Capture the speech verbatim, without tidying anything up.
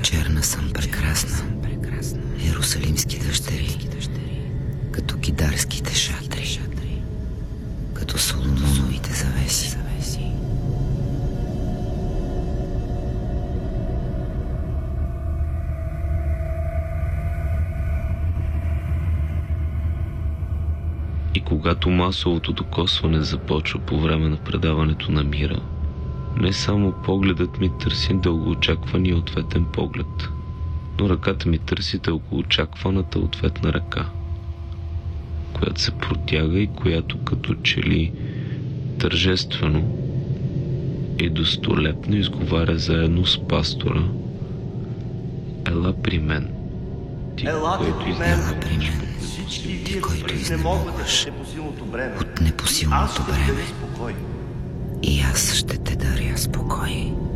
черна съм прекрасна, Йерусалимски дъщери, като кидарските шатри, като Соломоновите завеси. И когато масовото докосване започва по време на предаването на мира, не само погледът ми търси дългоочаквания ответен поглед, но ръката ми търси дългоочакваната ответна ръка, която се протяга и която като че ли тържествено и достолепно изговаря заедно с пастора: ела при мен, ти, Ела който при изнемогваш. Ела при мен, ти, който изнемогваш от непосилното бреме, и аз ще те даря спокой.